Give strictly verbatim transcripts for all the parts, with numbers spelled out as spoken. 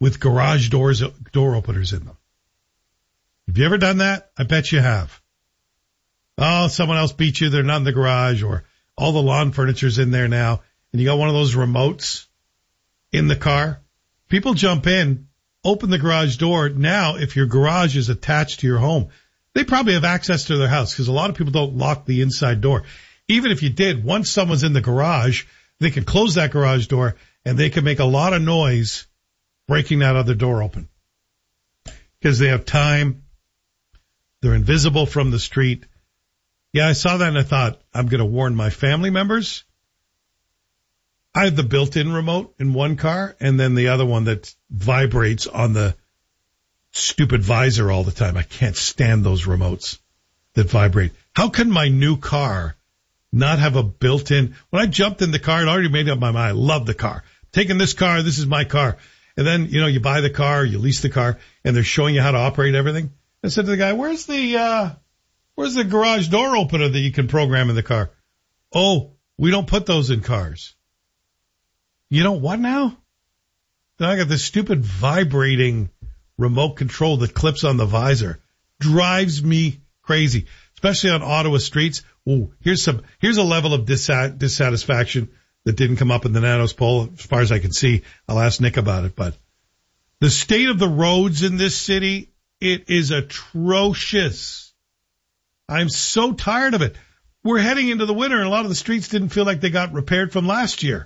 with garage doors, door openers in them. Have you ever done that? I bet you have. Oh, someone else beat you. They're not in the garage, or all the lawn furniture's in there now. And you got one of those remotes in the car. People jump in, open the garage door. Now, if your garage is attached to your home, they probably have access to their house, because a lot of people don't lock the inside door. Even if you did, once someone's in the garage, they can close that garage door and they can make a lot of noise breaking that other door open, because they have time. They're invisible from the street. Yeah, I saw that and I thought, I'm going to warn my family members. I have the built-in remote in one car, and then the other one that vibrates on the stupid visor all the time. I can't stand those remotes that vibrate. How can my new car not have a built-in? When I jumped in the car, it already made up my mind. I love the car. Taking this car, this is my car. And then, you know, you buy the car, you lease the car, and they're showing you how to operate everything. I said to the guy, where's the, uh, where's the garage door opener that you can program in the car? Oh, we don't put those in cars. You know what now? Now I got this stupid vibrating remote control that clips on the visor. Drives me crazy, especially on Ottawa streets. Ooh, here's some, here's a level of dissat- dissatisfaction that didn't come up in the Nanos poll. As far as I can see, I'll ask Nick about it, but the state of the roads in this city, it is atrocious. I'm so tired of it. We're heading into the winter and a lot of the streets didn't feel like they got repaired from last year.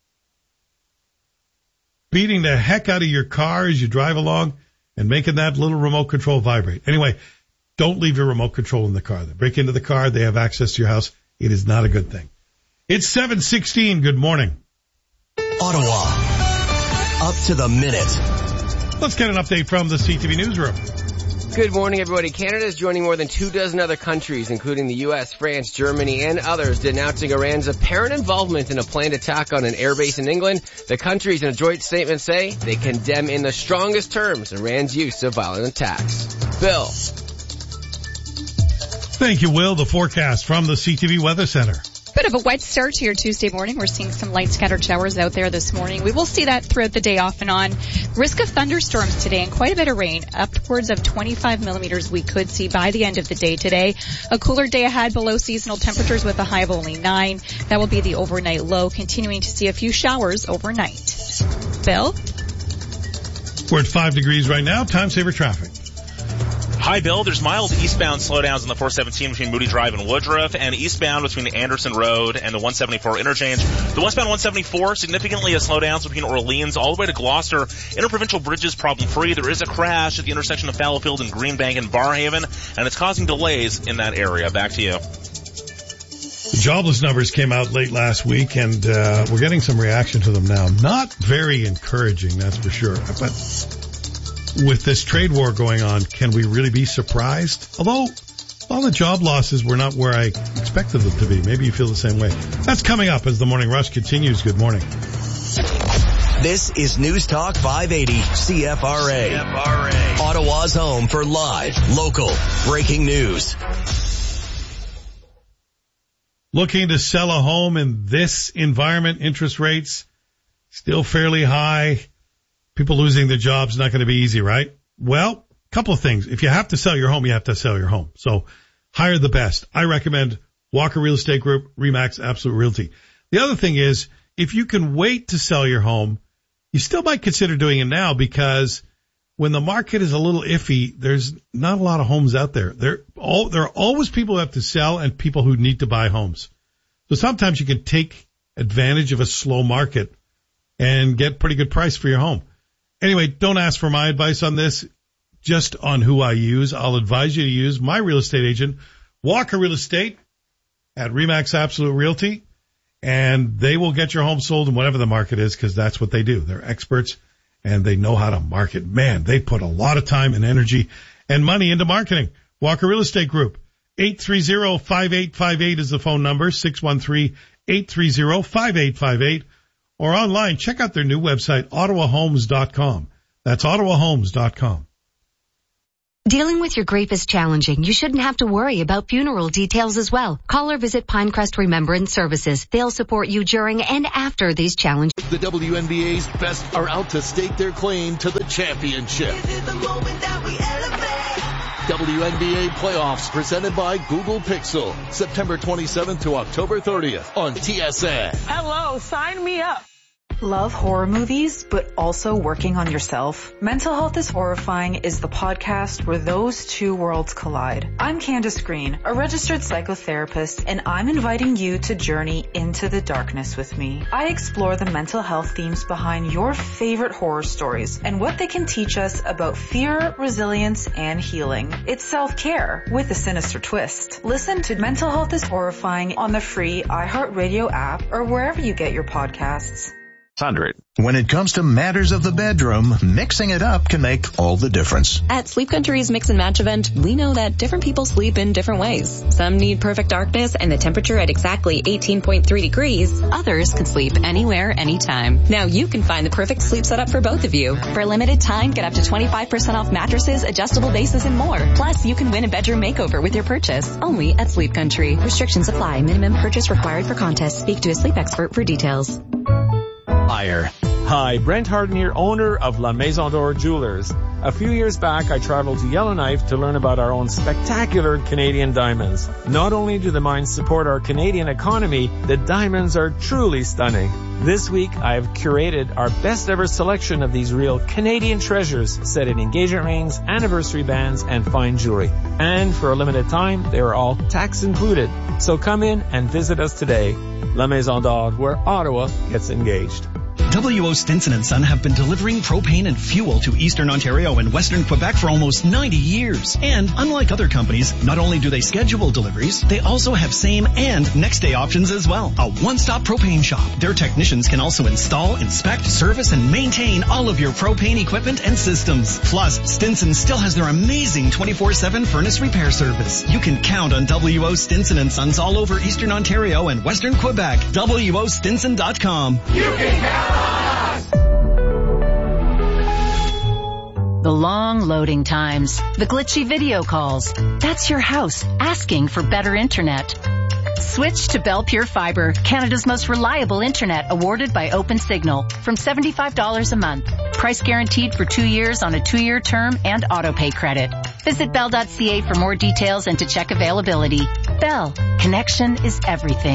Beating the heck out of your car as you drive along and making that little remote control vibrate. Anyway, don't leave your remote control in the car. They break into the car. They have access to your house. It is not a good thing. It's seven sixteen. Good morning. Ottawa. Up to the minute. Let's get an update from the C T V newsroom. Good morning, everybody. Canada is joining more than two dozen other countries, including the U S, France, Germany, and others, denouncing Iran's apparent involvement in a planned attack on an airbase in England. The countries in a joint statement say they condemn in the strongest terms Iran's use of violent attacks. Bill. Thank you, Will. The forecast from the C T V Weather Center. Bit of a wet start to your Tuesday morning. We're seeing some light scattered showers out there this morning. We will see that throughout the day off and on. Risk of thunderstorms today and quite a bit of rain. Upwards of twenty-five millimeters we could see by the end of the day today. A cooler day ahead, below seasonal temperatures with a high of only nine. That will be the overnight low, continuing to see a few showers overnight. Bill? We're at five degrees right now. Time saver traffic. Hi, Bill. There's mild eastbound slowdowns on the four seventeen between Moody Drive and Woodruff, and eastbound between Anderson Road and the one seventy-four interchange. The westbound one seventy-four, significantly a slowdowns between Orleans all the way to Gloucester. Interprovincial bridges problem-free. There is a crash at the intersection of Fallowfield and Greenbank and Barrhaven, and it's causing delays in that area. Back to you. The jobless numbers came out late last week, and uh, we're getting some reaction to them now. Not very encouraging, that's for sure. But with this trade war going on, can we really be surprised? Although all the job losses were not where I expected them to be. Maybe you feel the same way. That's coming up as the Morning Rush continues. Good morning. This is News Talk five eighty C F R A. C F R A. Ottawa's home for live, local, breaking news. Looking to sell a home in this environment, interest rates still fairly high. People losing their jobs, not going to be easy, right? Well, a couple of things. If you have to sell your home, you have to sell your home. So hire the best. I recommend Walker Real Estate Group, Remax Absolute Realty. The other thing is, if you can wait to sell your home, you still might consider doing it now, because when the market is a little iffy, there's not a lot of homes out there. There, all, there are always people who have to sell and people who need to buy homes. So sometimes you can take advantage of a slow market and get pretty good price for your home. Anyway, don't ask for my advice on this, just on who I use. I'll advise you to use my real estate agent, Walker Real Estate, at Remax Absolute Realty, and they will get your home sold in whatever the market is, because that's what they do. They're experts, and they know how to market. Man, they put a lot of time and energy and money into marketing. Walker Real Estate Group, eight three zero, five eight five eight is the phone number, six one three, eight three zero, five eight five eight. Or online, check out their new website, ottawa homes dot com. That's ottawa homes dot com. Dealing with your grief is challenging. You shouldn't have to worry about funeral details as well. Call or visit Pinecrest Remembrance Services. They'll support you during and after these challenges. The W N B A's best are out to stake their claim to the championship. This is the moment that we elevate. W N B A playoffs presented by Google Pixel. September twenty-seventh to October thirtieth on T S N. Hello, sign me up. Love horror movies, but also working on yourself? Mental Health is Horrifying is the podcast where those two worlds collide. I'm Candace Green, a registered psychotherapist, and I'm inviting you to journey into the darkness with me. I explore the mental health themes behind your favorite horror stories and what they can teach us about fear, resilience, and healing. It's self-care with a sinister twist. Listen to Mental Health is Horrifying on the free iHeartRadio app or wherever you get your podcasts. When it comes to matters of the bedroom, mixing it up can make all the difference. At Sleep Country's Mix and Match event, we know that different people sleep in different ways. Some need perfect darkness and the temperature at exactly eighteen point three degrees. Others can sleep anywhere, anytime. Now you can find the perfect sleep setup for both of you. For a limited time, get up to twenty-five percent off mattresses, adjustable bases, and more. Plus, you can win a bedroom makeover with your purchase. Only at Sleep Country. Restrictions apply. Minimum purchase required for contest. Speak to a sleep expert for details. Higher. Hi, Brent Harden here, owner of La Maison d'Or Jewelers. A few years back, I traveled to Yellowknife to learn about our own spectacular Canadian diamonds. Not only do the mines support our Canadian economy, the diamonds are truly stunning. This week, I have curated our best ever selection of these real Canadian treasures set in engagement rings, anniversary bands, and fine jewelry. And for a limited time, they are all tax included. So come in and visit us today. La Maison d'Or, where Ottawa gets engaged. W O Stinson and Son have been delivering propane and fuel to Eastern Ontario and Western Quebec for almost ninety years. And unlike other companies, not only do they schedule deliveries, they also have same and next day options as well. A one-stop propane shop. Their technicians can also install, inspect, service, and maintain all of your propane equipment and systems. Plus, Stinson still has their amazing twenty-four seven furnace repair service. You can count on W O Stinson and Sons all over Eastern Ontario and Western Quebec. W O Stinson dot com. You can count on The long loading times, the glitchy video calls. That's your house asking for better internet. Switch to Bell Pure Fiber, Canada's most reliable internet, awarded by OpenSignal, from seventy-five dollars a month. Price guaranteed for two years on a two-year term and auto-pay credit. Visit bell dot c a for more details and to check availability. Bell, connection is everything.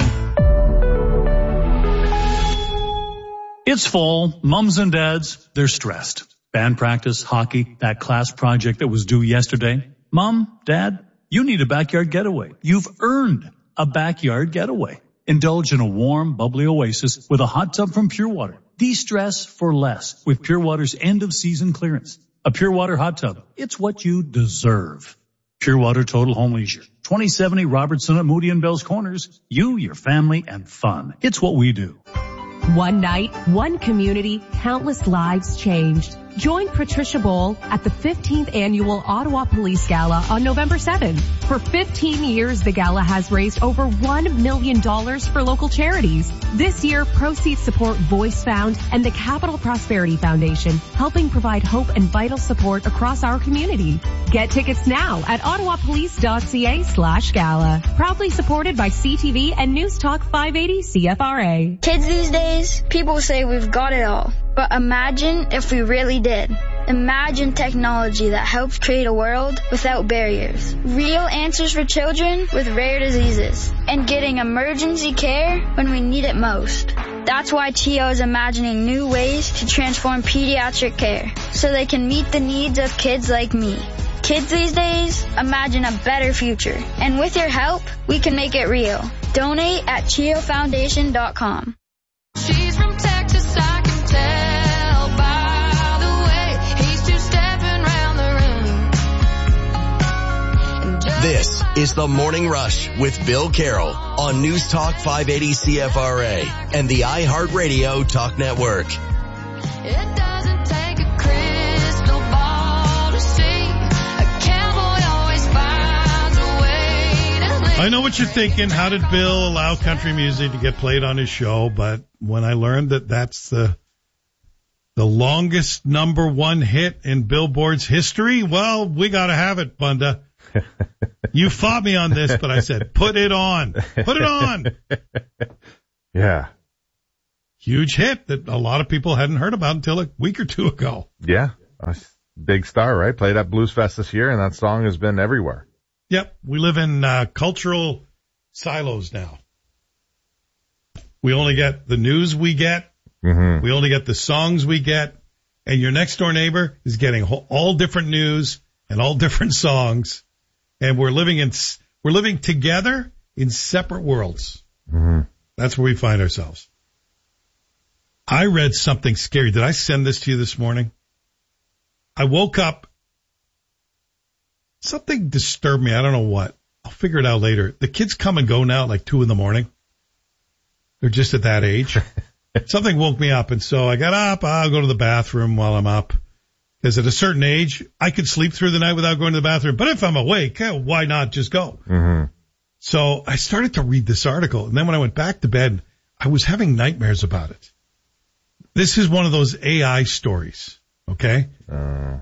It's fall. Mums and dads, they're stressed. Band practice, hockey, that class project that was due yesterday. Mom, Dad, you need a backyard getaway. You've earned a backyard getaway. Indulge in a warm, bubbly oasis with a hot tub from Pure Water. De-stress for less with Pure Water's end-of-season clearance. A Pure Water hot tub. It's what you deserve. Pure Water Total Home Leisure. twenty seventy Robertson at Moody and Bell's Corners. You, your family, and fun. It's what we do. One night, one community, countless lives changed. Join Patricia Bowl at the fifteenth Annual Ottawa Police Gala on November seventh. For fifteen years, the gala has raised over one million dollars for local charities. This year, proceeds support Voice Found and the Capital Prosperity Foundation, helping provide hope and vital support across our community. Get tickets now at ottawapolice.ca slash gala. Proudly supported by C T V and News Talk five eighty C F R A. Kids these days, people say we've got it all. But imagine if we really did. Imagine technology that helps create a world without barriers. Real answers for children with rare diseases. And getting emergency care when we need it most. That's why C H I O is imagining new ways to transform pediatric care so they can meet the needs of kids like me. Kids these days, imagine a better future. And with your help, we can make it real. Donate at C H I O Foundation dot com. She's from Texas, I can tell by the way he's two-stepping round the room. This is The Morning Rush with Bill Carroll on News Talk five eighty C F R A and the iHeartRadio Talk Network. It doesn't take a crystal ball to see. A cowboy always finds a way to live. I know what you're thinking. How did Bill allow country music to get played on his show? But when I learned that that's the The longest number one hit in Billboard's history? Well, we got to have it, Bunda. You fought me on this, but I said, put it on. Put it on. Yeah. Huge hit that a lot of people hadn't heard about until a week or two ago. Yeah. A big star, right? Played at Blues Fest this year, and that song has been everywhere. Yep. We live in uh, cultural silos now. We only get the news we get. Mm-hmm. We only get the songs we get. And your next door neighbor is getting all different news and all different songs. And we're living in, we're living together in separate worlds. Mm-hmm. That's where we find ourselves. I read something scary. Did I send this to you this morning? I woke up. Something disturbed me. I don't know what. I'll figure it out later. The kids come and go now at like two in the morning. They're just at that age. Something woke me up. And so I got up. I'll go to the bathroom while I'm up. Because at a certain age, I could sleep through the night without going to the bathroom. But if I'm awake, eh, why not just go? Mm-hmm. So I started to read this article. And then when I went back to bed, I was having nightmares about it. This is one of those A I stories. Okay? Uh.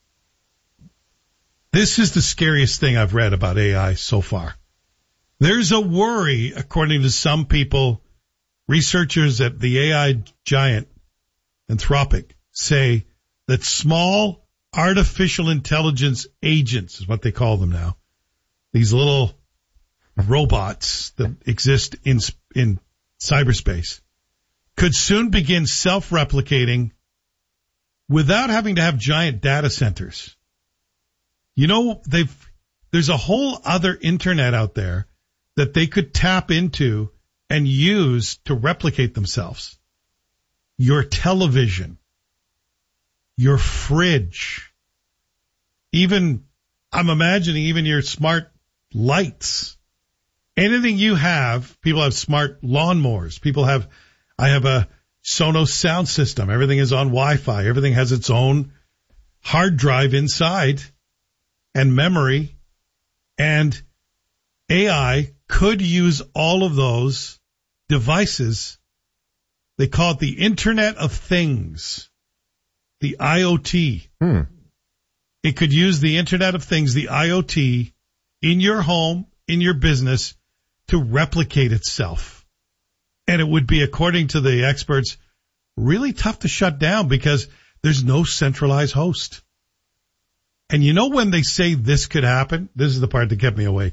This is the scariest thing I've read about A I so far. There's a worry, according to some people, researchers at the A I giant Anthropic say that small artificial intelligence agents is what they call them now. These little robots that exist in in cyberspace could soon begin self-replicating without having to have giant data centers. You know, they've there's a whole other internet out there that they could tap into and use to replicate themselves. Your television, your fridge, even, I'm imagining even your smart lights. Anything you have, people have smart lawnmowers. People have, I have a Sonos sound system. Everything is on Wi-Fi. Everything has its own hard drive inside and memory. And A I could use all of those devices. They call it the Internet of Things, the I O T. Hmm. It could use the Internet of Things, the I O T, in your home, in your business, to replicate itself. And it would be, according to the experts, really tough to shut down because there's no centralized host. And you know when they say this could happen? This is the part that kept me awake.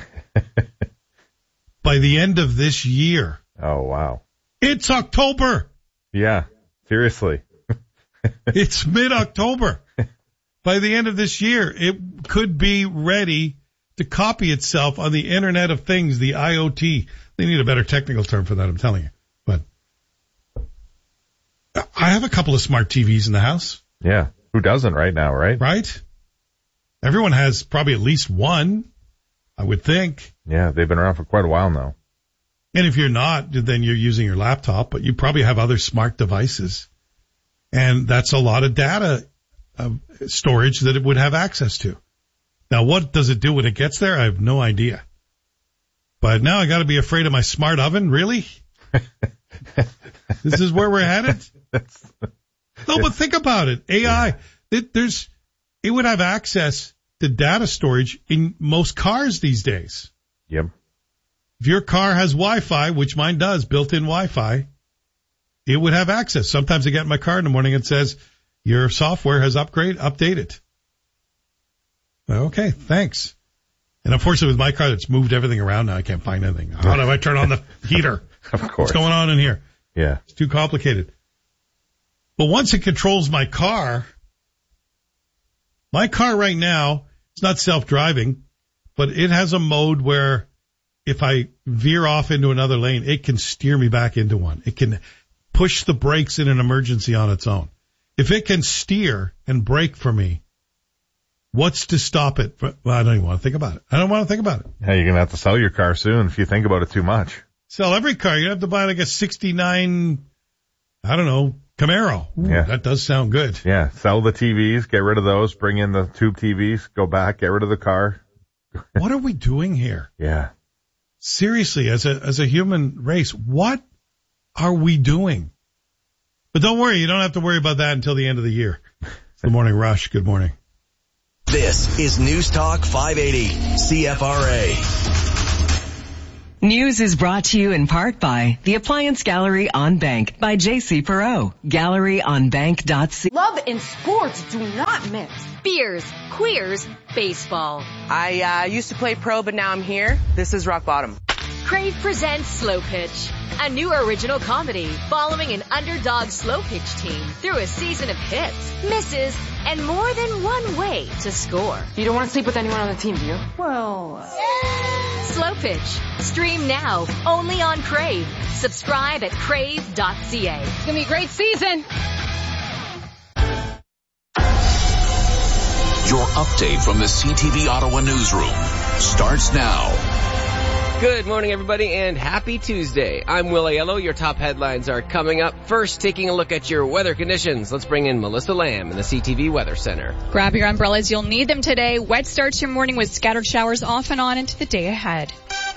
By the end of this year. Oh, wow. It's October. Yeah, seriously. It's mid-October. By the end of this year, it could be ready to copy itself on the Internet of Things, the I O T. They need a better technical term for that, I'm telling you. But I have a couple of smart T Vs in the house. Yeah. Who doesn't right now, right? Right? Everyone has probably at least one, I would think. Yeah, they've been around for quite a while now. And if you're not, then you're using your laptop, but you probably have other smart devices. And that's a lot of data uh, storage that it would have access to. Now, what does it do when it gets there? I have no idea. But now I got to be afraid of my smart oven? Really? This is where we're headed? No, but think about it. A I, it, there's, it would have access to data storage in most cars these days. Yep. If your car has Wi-Fi, which mine does, built-in Wi-Fi, it would have access. Sometimes I get in my car in the morning and it says, your software has upgrade, updated. Okay, thanks. And unfortunately with my car, it's moved everything around now. I can't find anything. How do I turn on the heater? Of course. What's going on in here? Yeah. It's too complicated. But once it controls my car, my car right now, it's not self-driving, but it has a mode where if I veer off into another lane, it can steer me back into one. It can push the brakes in an emergency on its own. If it can steer and brake for me, what's to stop it? Well, I don't even want to think about it. I don't want to think about it. Yeah, you're going to have to sell your car soon if you think about it too much. Sell every car. You have to buy like a sixty-nine, I don't know, Camaro. Ooh, yeah. That does sound good. Yeah. Sell the T Vs, get rid of those, bring in the tube T Vs, go back, get rid of the car. What are we doing here? Yeah. Seriously, as a, as a human race, what are we doing? But don't worry, you don't have to worry about that until the end of the year. Good morning, Rush. Good morning. This is News Talk five eighty C F R A. News is brought to you in part by the Appliance Gallery on Bank by J C Perot. Gallery on bank dot c. Love and sports do not mix. Beers, queers, baseball. I uh, used to play pro, but now I'm here. This is rock bottom. Crave presents Slow Pitch, a new original comedy following an underdog slow pitch team through a season of hits, misses, and more than one way to score. You don't want to sleep with anyone on the team, do you? Well, Slow Pitch. Stream now, only on Crave. Subscribe at crave dot c a. It's going to be a great season. Your update from the C T V Ottawa newsroom starts now. Good morning, everybody, and happy Tuesday. I'm Will Aiello. Your top headlines are coming up. First, taking a look at your weather conditions. Let's bring in Melissa Lamb in the C T V Weather Center. Grab your umbrellas. You'll need them today. Wet start to your morning with scattered showers off and on into the day ahead.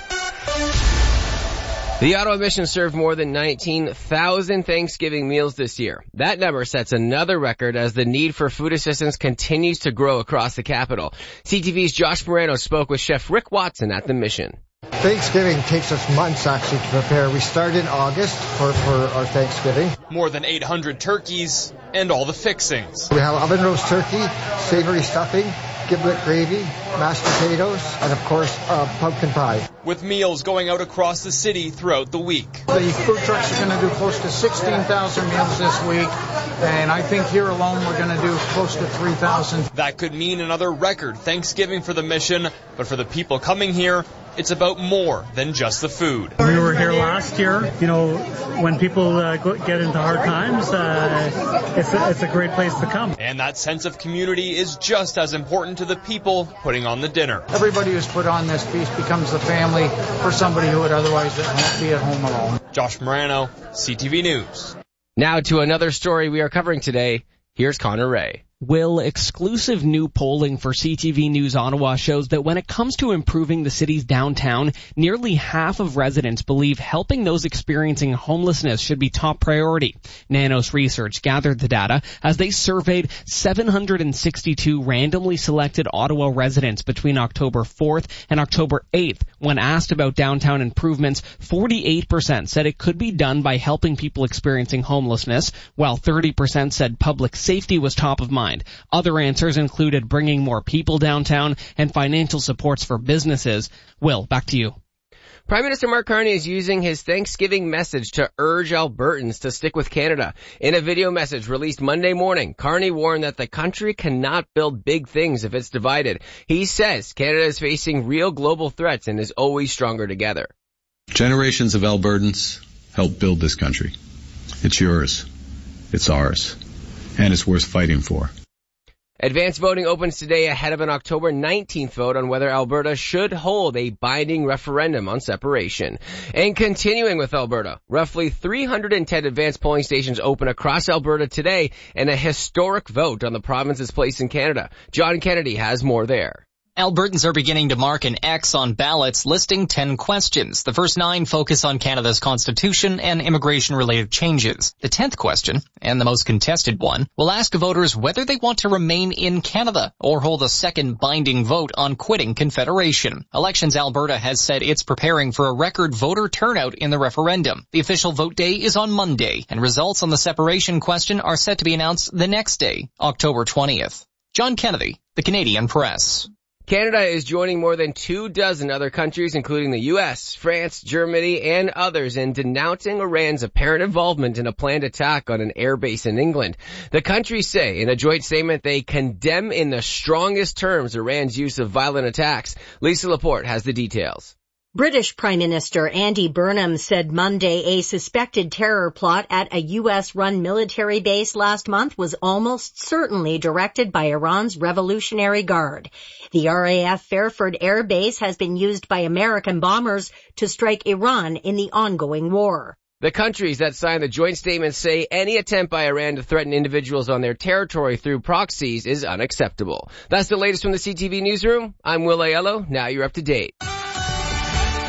The Ottawa Mission served more than nineteen thousand Thanksgiving meals this year. That number sets another record as the need for food assistance continues to grow across the capital. C T V's Josh Morano spoke with Chef Rick Watson at the Mission. Thanksgiving takes us months actually to prepare. We start in August for, for our Thanksgiving. More than eight hundred turkeys and all the fixings. We have oven roast turkey, savory stuffing, giblet gravy, mashed potatoes, and of course, uh, pumpkin pie. With meals going out across the city throughout the week. The food trucks are going to do close to sixteen thousand meals this week, and I think here alone we're going to do close to three thousand. That could mean another record Thanksgiving for the Mission, but for the people coming here, it's about more than just the food. We were here last year. You know, when people uh, get into hard times, uh, it's, a, it's a great place to come. And that sense of community is just as important to the people putting on the dinner. Everybody who's put on this feast becomes the family for somebody who would otherwise be at home alone. Josh Morano, C T V News. Now to another story we are covering today. Here's Connor Ray. Will, exclusive new polling for C T V News Ottawa shows that when it comes to improving the city's downtown, nearly half of residents believe helping those experiencing homelessness should be top priority. Nanos Research gathered the data as they surveyed seven hundred sixty-two randomly selected Ottawa residents between October fourth and October eighth. When asked about downtown improvements, forty-eight percent said it could be done by helping people experiencing homelessness, while thirty percent said public safety was top of mind. Other answers included bringing more people downtown and financial supports for businesses. Will, back to you. Prime Minister Mark Carney is using his Thanksgiving message to urge Albertans to stick with Canada. In a video message released Monday morning, Carney warned that the country cannot build big things if it's divided. He says Canada is facing real global threats and is always stronger together. Generations of Albertans helped build this country. It's yours. It's ours. And it's worth fighting for. Advanced voting opens today ahead of an October nineteenth vote on whether Alberta should hold a binding referendum on separation. And continuing with Alberta, roughly three hundred ten advanced polling stations open across Alberta today in a historic vote on the province's place in Canada. John Kennedy has more there. Albertans are beginning to mark an X on ballots listing ten questions. The first nine focus on Canada's constitution and immigration-related changes. The tenth question, and the most contested one, will ask voters whether they want to remain in Canada or hold a second binding vote on quitting Confederation. Elections Alberta has said it's preparing for a record voter turnout in the referendum. The official vote day is on Monday, and results on the separation question are set to be announced the next day, October twentieth. John Kennedy, The Canadian Press. Canada is joining more than two dozen other countries, including the U S, France, Germany, and others, in denouncing Iran's apparent involvement in a planned attack on an airbase in England. The countries say in a joint statement they condemn in the strongest terms Iran's use of violent attacks. Lisa Laporte has the details. British Prime Minister Andy Burnham said Monday a suspected terror plot at a U S-run military base last month was almost certainly directed by Iran's Revolutionary Guard. The R A F Fairford Air Base has been used by American bombers to strike Iran in the ongoing war. The countries that signed the joint statement say any attempt by Iran to threaten individuals on their territory through proxies is unacceptable. That's the latest from the C T V Newsroom. I'm Will Aiello. Now you're up to date.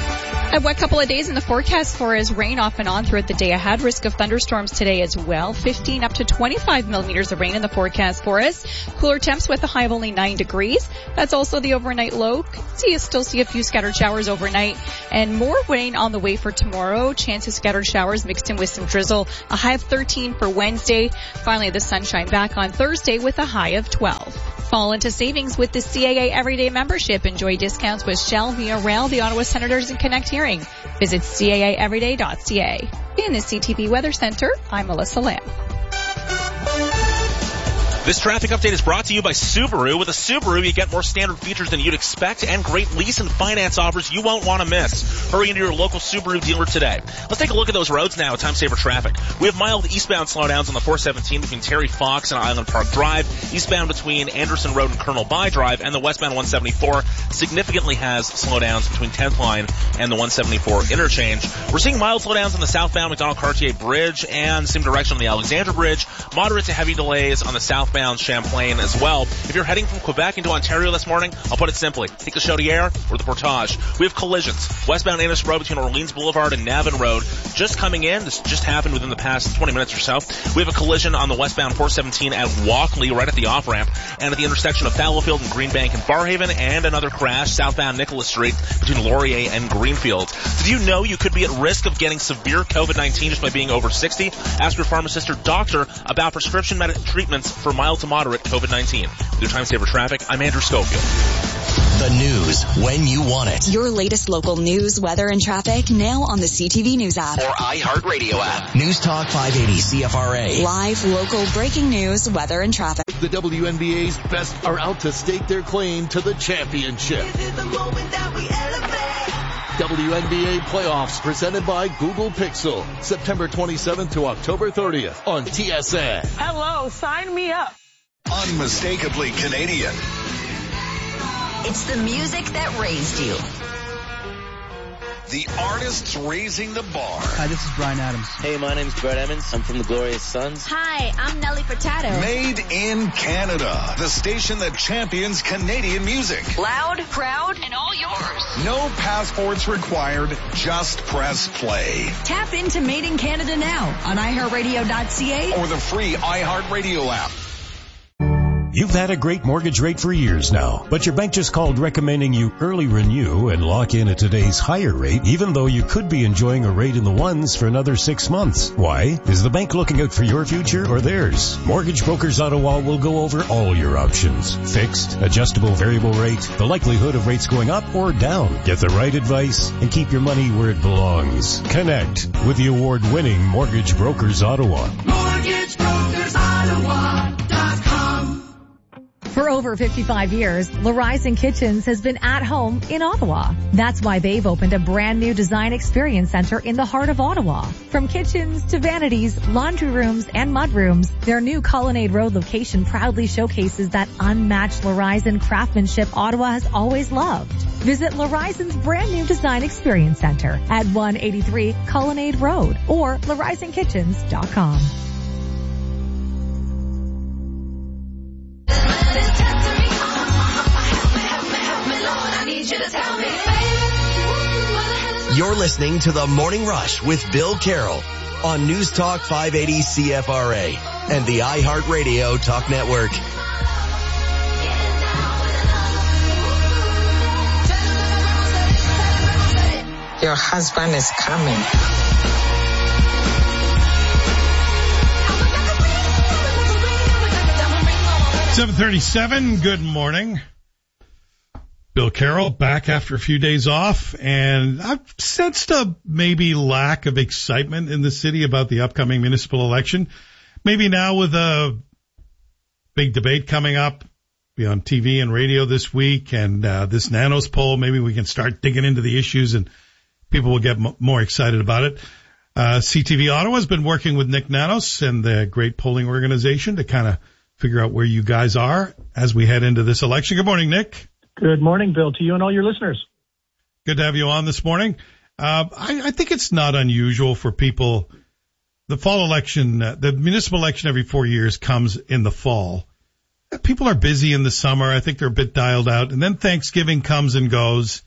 A wet couple of days in the forecast for us. Rain off and on throughout the day ahead. Risk of thunderstorms today as well. fifteen up to twenty-five millimeters of rain in the forecast for us. Cooler temps with a high of only nine degrees. That's also the overnight low. See, you still see a few scattered showers overnight. And more rain on the way for tomorrow. Chance of scattered showers mixed in with some drizzle. A high of thirteen for Wednesday. Finally, the sunshine back on Thursday with a high of twelve. Fall into savings with the C A A Everyday membership. Enjoy discounts with Shell, Via Rail, the Ottawa Senators, and Connect Hearing. Visit C A A everyday dot C A. In the C T V Weather Center, I'm Melissa Lamb. This traffic update is brought to you by Subaru. With a Subaru, you get more standard features than you'd expect and great lease and finance offers you won't want to miss. Hurry into your local Subaru dealer today. Let's take a look at those roads now with time saver traffic. We have mild eastbound slowdowns on the four seventeen between Terry Fox and Island Park Drive, eastbound between Anderson Road and Colonel By Drive, and the westbound one seventy-four significantly has slowdowns between tenth Line and the one seventy-four interchange. We're seeing mild slowdowns on the southbound McDonald-Cartier Bridge and same direction on the Alexandra Bridge. Moderate to heavy delays on the southbound Champlain as well. If you're heading from Quebec into Ontario this morning, I'll put it simply. Take the Chaudière or the Portage. We have collisions. Westbound Annis Road between Orleans Boulevard and Navin Road. Just coming in. This just happened within the past twenty minutes or so. We have a collision on the westbound four seventeen at Walkley, right at the off-ramp, and at the intersection of Fallowfield and Greenbank and Barhaven, and another crash southbound Nicholas Street between Laurier and Greenfield. Did you know you could be at risk of getting severe covid nineteen just by being over sixty? Ask your pharmacist or doctor about prescription med- treatments for mild to moderate covid nineteen. With your time saver traffic, I'm Andrew Schofield. The news when you want it. Your latest local news, weather, and traffic now on the C T V News app. Or iHeartRadio app. News Talk five eighty C F R A. Live, local, breaking news, weather, and traffic. The W N B A's best are out to stake their claim to the championship. W N B A playoffs presented by Google Pixel. September twenty-seventh to October thirtieth on T S N. Hello, sign me up. Unmistakably Canadian. It's the music that raised you. The artists raising the bar. Hi, this is Brian Adams. Hey, my name's Brett Emmons. I'm from the Glorious Sons. Hi, I'm Nelly Furtado. Made in Canada. The station that champions Canadian music. Loud, proud, and all yours. No passports required. Just press play. Tap into Made in Canada now on i heart radio dot c a or the free iHeartRadio app. You've had a great mortgage rate for years now, but your bank just called recommending you early renew and lock in at today's higher rate, even though you could be enjoying a rate in the ones for another six months. Why? Is the bank looking out for your future or theirs? Mortgage Brokers Ottawa will go over all your options. Fixed, adjustable variable rate, the likelihood of rates going up or down. Get the right advice and keep your money where it belongs. Connect with the award-winning Mortgage Brokers Ottawa. Mortgage Brokers Ottawa dot com. For over fifty-five years, Larizon Kitchens has been at home in Ottawa. That's why they've opened a brand new design experience center in the heart of Ottawa. From kitchens to vanities, laundry rooms, and mudrooms, their new Colonnade Road location proudly showcases that unmatched Larizon craftsmanship Ottawa has always loved. Visit Larizon's brand new design experience center at one eighty-three Colonnade Road or larizon kitchens dot com. You're listening to The Morning Rush with Bill Carroll on News Talk five eighty C F R A and the iHeartRadio Talk Network. Your husband is coming. seven thirty-seven, good morning. Bill Carroll back after a few days off, and I've sensed a maybe lack of excitement in the city about the upcoming municipal election. Maybe now with a big debate coming up, be on T V and radio this week, and uh, this Nanos poll, maybe we can start digging into the issues and people will get m- more excited about it. Uh, C T V Ottawa has been working with Nick Nanos and the great polling organization to kind of figure out where you guys are as we head into this election. Good morning, Nick. Good morning, Bill, to you and all your listeners. Good to have you on this morning. Uh, I, I think it's not unusual for people. The fall election, uh, the municipal election every four years comes in the fall. People are busy in the summer. I think they're a bit dialed out. And then Thanksgiving comes and goes.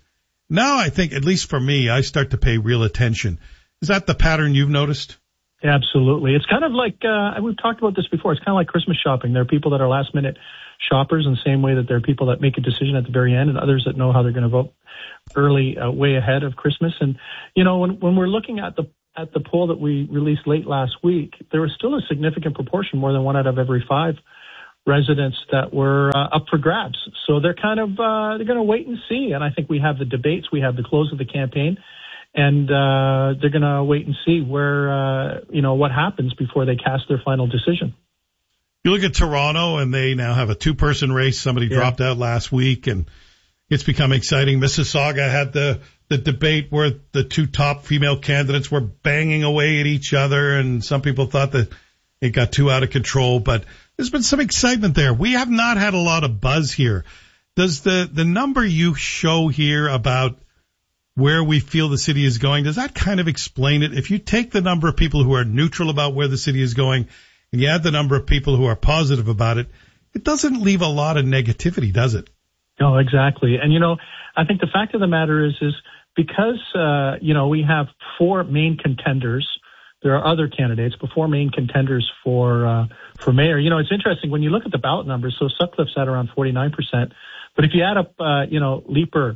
Now I think, at least for me, I start to pay real attention. Is that the pattern you've noticed? Absolutely. It's kind of like, uh, we've talked about this before. It's kind of like Christmas shopping. There are people that are last minute shoppers in the same way that there are people that make a decision at the very end and others that know how they're going to vote early, uh, way ahead of Christmas. And, you know, when, when we're looking at the, at the poll that we released late last week, there was still a significant proportion, more than one out of every five residents that were uh, up for grabs. So they're kind of, uh, they're going to wait and see. And I think we have the debates, we have the close of the campaign. And uh they're going to wait and see where, uh you know, what happens before they cast their final decision. You look at Toronto, and they now have a two-person race. Somebody yeah. dropped out last week, and it's become exciting. Mississauga had the, the debate where the two top female candidates were banging away at each other, and some people thought that it got too out of control. But there's been some excitement there. We have not had a lot of buzz here. Does the, the number you show here about where we feel the city is going, does that kind of explain it? If you take the number of people who are neutral about where the city is going and you add the number of people who are positive about it, it doesn't leave a lot of negativity, does it? No, exactly. And, you know, I think the fact of the matter is, is because, uh, you know, we have four main contenders. There are other candidates, but four main contenders for, uh, for mayor. You know, it's interesting when you look at the ballot numbers. So Sutcliffe's at around forty-nine percent. But if you add up, uh, you know, Leaper,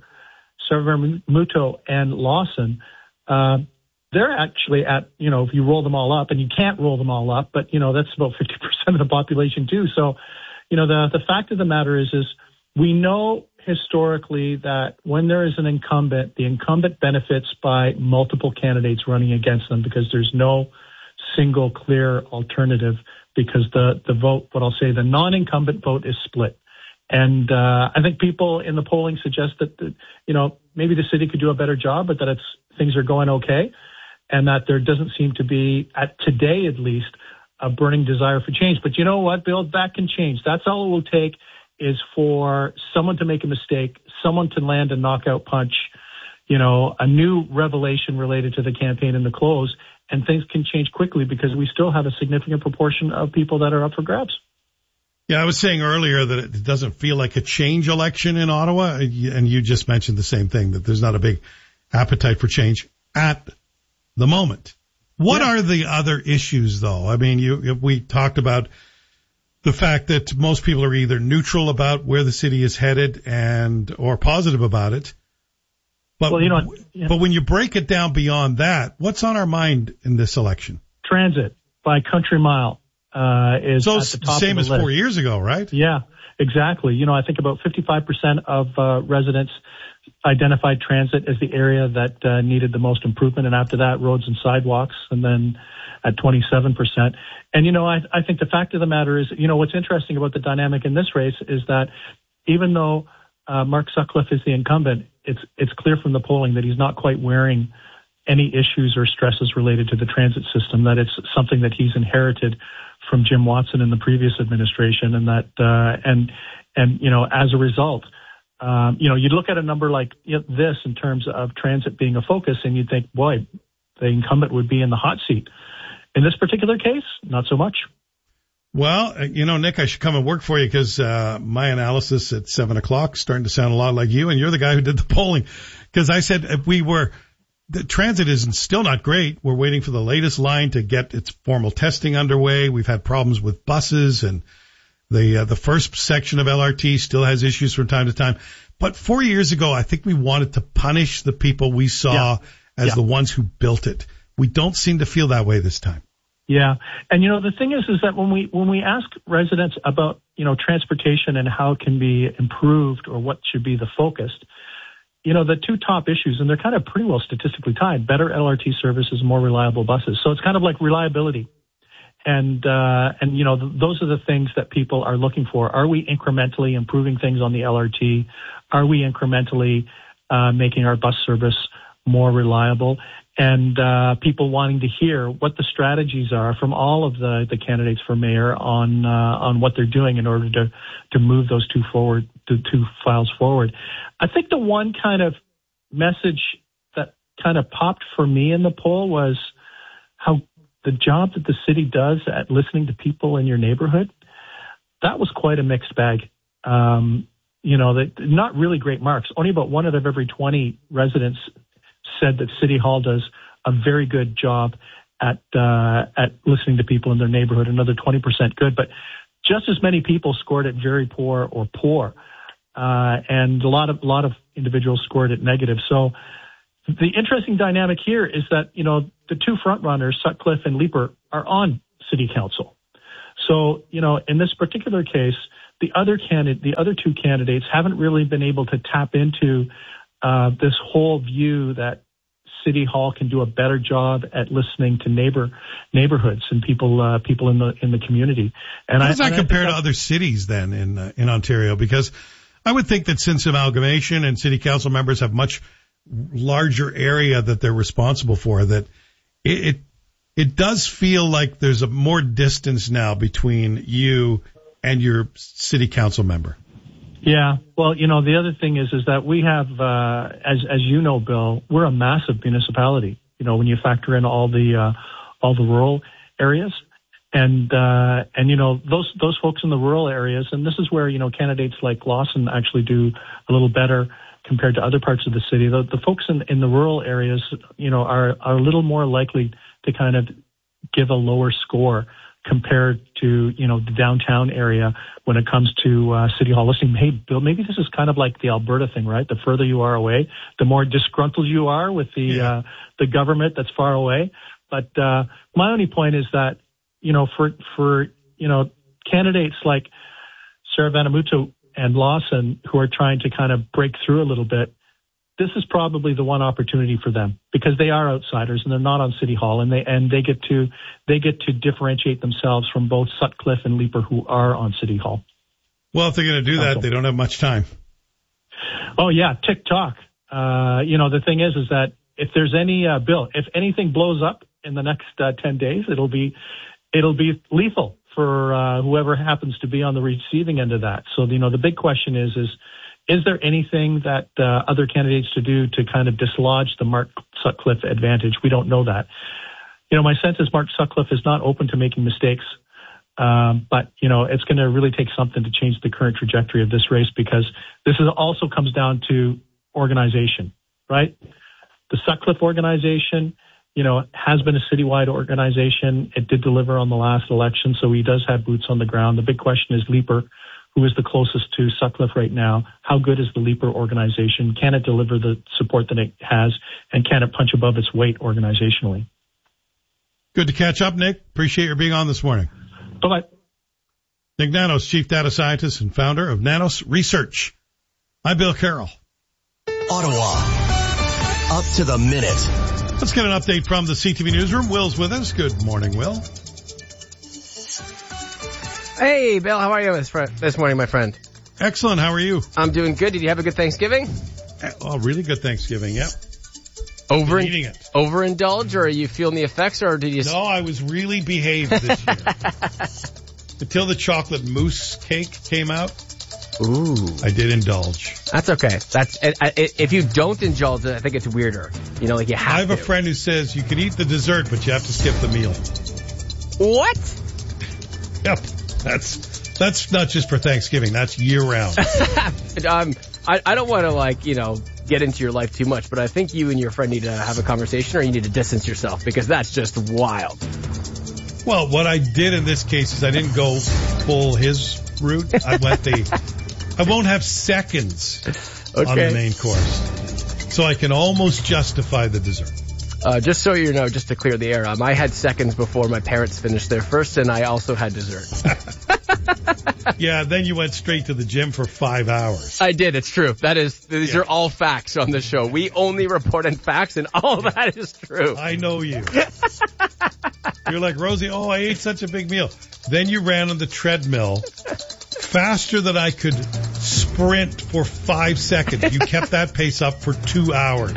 Muto, and Lawson, uh, they're actually at, you know, if you roll them all up, and you can't roll them all up, but, you know, that's about fifty percent of the population too. So, you know, the, the fact of the matter is, is we know historically that when there is an incumbent, the incumbent benefits by multiple candidates running against them because there's no single clear alternative because the, the vote, what I'll say, the non-incumbent vote is split. And uh I think people in the polling suggest that, that, you know, maybe the city could do a better job, but that it's things are going okay, and that there doesn't seem to be, at today at least, a burning desire for change. But you know what, Bill? That can change. That's all it will take is for someone to make a mistake, someone to land a knockout punch, you know, a new revelation related to the campaign and the close, and things can change quickly because we still have a significant proportion of people that are up for grabs. Yeah, I was saying earlier that it doesn't feel like a change election in Ottawa, and you just mentioned the same thing, that there's not a big appetite for change at the moment. What yeah. are the other issues, though? I mean, you we talked about the fact that most people are either neutral about where the city is headed and or positive about it. But, well, you know, yeah. but when you break it down beyond that, what's on our mind in this election? Transit by country mile. Uh, is so at the top same of as the list. four years ago, right? Yeah, exactly. You know, I think about fifty-five percent of uh, residents identified transit as the area that uh, needed the most improvement, and after that, roads and sidewalks, and then at twenty-seven percent. And, you know, I, I think the fact of the matter is, you know, what's interesting about the dynamic in this race is that even though uh, Mark Sutcliffe is the incumbent, it's it's clear from the polling that he's not quite wearing any issues or stresses related to the transit system, that it's something that he's inherited from Jim Watson in the previous administration, and that, uh, and, and, you know, as a result, um, you know, you'd look at a number like this in terms of transit being a focus, and you'd think, boy, the incumbent would be in the hot seat. In this particular case, not so much. Well, you know, Nick, I should come and work for you because, uh, my analysis at seven o'clock is starting to sound a lot like you, and you're the guy who did the polling. Because I said if we were, the transit is still not great. We're waiting for the latest line to get its formal testing underway. We've had problems with buses, and the uh, the first section of L R T still has issues from time to time. But four years ago, I think we wanted to punish the people we saw yeah. as yeah. the ones who built it. We don't seem to feel that way this time. Yeah. And, you know, the thing is, is that when we, when we ask residents about, you know, transportation and how it can be improved or what should be the focus, you know, the two top issues, and they're kind of pretty well statistically tied, better L R T services, more reliable buses. So it's kind of like reliability. And, uh, and, you know, th- those are the things that people are looking for. Are we incrementally improving things on the L R T? Are we incrementally, uh, making our bus service more reliable? And, uh, people wanting to hear what the strategies are from all of the, the candidates for mayor on, uh, on what they're doing in order to, to move those two forward, the two files forward. I think the one kind of message that kind of popped for me in the poll was how the job that the city does at listening to people in your neighborhood, that was quite a mixed bag. Um, you know, that not really great marks. Only about one out of every twenty residents said that City Hall does a very good job at uh, at listening to people in their neighborhood. Another twenty percent good, but just as many people scored it very poor or poor, uh, and a lot of a lot of individuals scored it negative. So the interesting dynamic here is that, you know, the two front runners, Sutcliffe and Leeper, are on City Council. So, you know, in this particular case, the other candidate, the other two candidates haven't really been able to tap into uh, this whole view that City Hall can do a better job at listening to neighbor neighborhoods and people uh, people in the in the community. And How does I, that compare to other cities then in uh, in Ontario? Because I would think that since amalgamation and city council members have much larger area that they're responsible for, that it it, it does feel like there's a more distance now between you and your city council member. Yeah. Well, you know, the other thing is, is that we have, uh, as, as you know, Bill, we're a massive municipality, you know, when you factor in all the, uh, all the rural areas. And, uh, and, you know, those, those folks in the rural areas, and this is where, you know, candidates like Lawson actually do a little better compared to other parts of the city. The, the folks in, in the rural areas, you know, are, are a little more likely to kind of give a lower score compared to, you know, the downtown area when it comes to uh, City Hall listening. Hey, Bill, maybe this is kind of like the Alberta thing, right? The further you are away, the more disgruntled you are with the yeah. uh, the government that's far away. But uh, my only point is that, you know, for, for you know, candidates like Sarah Vanamutu and Lawson who are trying to kind of break through a little bit, this is probably the one opportunity for them because they are outsiders and they're not on City Hall, and they and they get to they get to differentiate themselves from both Sutcliffe and Leeper who are on City Hall. Well, if they're going to do that, they don't have much time. Oh yeah, TikTok. Uh, you know, the thing is, is that if there's any uh, Bill, if anything blows up in the next uh, ten days, it'll be it'll be lethal for uh, whoever happens to be on the receiving end of that. So you know, the big question is is. Is there anything that uh, other candidates to do to kind of dislodge the Mark Sutcliffe advantage? We don't know that. You know, my sense is Mark Sutcliffe is not open to making mistakes, um, but, you know, it's going to really take something to change the current trajectory of this race because this is also comes down to organization, right? The Sutcliffe organization, you know, has been a citywide organization. It did deliver on the last election, so he does have boots on the ground. The big question is Leeper, who is the closest to Sutcliffe right now. How good is the Leeper organization? Can it deliver the support that it has? And can it punch above its weight organizationally? Good to catch up, Nick. Appreciate your being on this morning. Bye-bye. Nick Nanos, Chief Data Scientist and founder of Nanos Research. I'm Bill Carroll. Ottawa, up to the minute. Let's get an update from the C T V Newsroom. Will's with us. Good morning, Will. Hey, Bill, how are you this, fr- this morning, my friend? Excellent. How are you? I'm doing good. Did you have a good Thanksgiving? Oh, really good Thanksgiving, yeah. Over eating it. Overindulge, or are you feeling the effects, or did you... No, I was really behaved this year. Until the chocolate mousse cake came out. Ooh. I did indulge. That's okay. That's it, it, if you don't indulge, I think it's weirder. You know, like you have to. I have to. a friend who says you can eat the dessert, but you have to skip the meal. What? Yep. That's that's not just for Thanksgiving. That's year round. um, I, I don't want to, like, you know, get into your life too much, but I think you and your friend need to have a conversation, or you need to distance yourself, because that's just wild. Well, what I did in this case is I didn't go full his route. I went the, I won't have seconds okay. on the main course. So I can almost justify the dessert. Uh, just so you know, just to clear the air, um, I had seconds before my parents finished their first, and I also had dessert. Yeah, then you went straight to the gym for five hours. I did, it's true. That is, these yeah. are all facts on the show. We only report on facts, and all that is true. I know you. You're like, Rosie, oh, I ate such a big meal. Then you ran on the treadmill faster than I could sprint for five seconds. You kept that pace up for two hours.